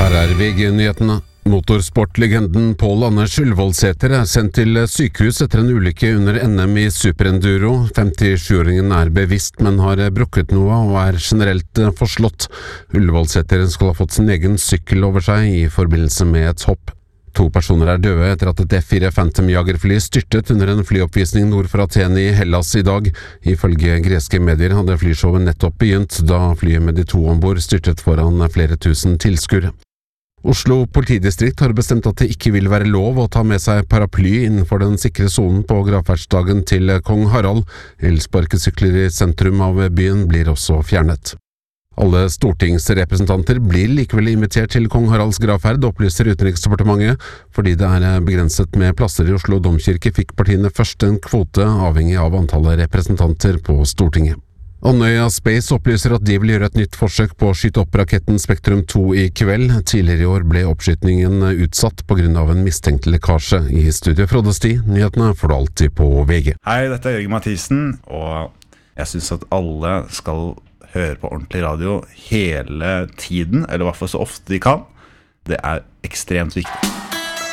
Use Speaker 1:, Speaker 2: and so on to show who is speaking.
Speaker 1: Her VG-nyhetene. Motorsportlegenden Pål Anders Ullevålsæter sendt til sykehus etter en ulykke under NM I superenduro. 57-åringen bevisst, men har brukket noe og generelt forslått. Ullevålsæter skal ha fått sin egen sykkel over seg I forbindelse med et hopp. 2 personer døde etter at et F4 Phantom-jagerfly styrtet under en flyoppvisning nord for Aten I Hellas I dag. Ifølge greske medier hadde flyshowet nettopp begynt, da flyet med de 2 ombord styrtet foran flere tusen tilskuere. Oslo politidistrikt har bestemt at det ikke vil være lov å ta med seg paraply innenfor den sikre zonen på gravferdsdagen til kong Harald. Elsparkesykler I sentrum av byen blir også fjernet. Alle stortingsrepresentanter blir likevel invitert til kong Haralds gravferd, opplyser Utenriksdepartementet. Fordi det begrenset med plasser I Oslo domkirke, fikk partiene først en kvote avhengig av antallet representanter på Stortinget. Andøya Space opplyser at de vil gjøre et nytt forsøk på å skyte opp raketten Spektrum 2 I kveld. Tidligere I år ble oppskytningen utsatt på grunn av en mistenkt lekkasje. I studio Frode Sti, nyhetene får du alltid på VG.
Speaker 2: Hei, dette Jørgen Mathisen, og jeg synes at alle skal høre på ordentlig radio hele tiden, eller I hvert fall så ofte de kan. Det ekstremt viktig.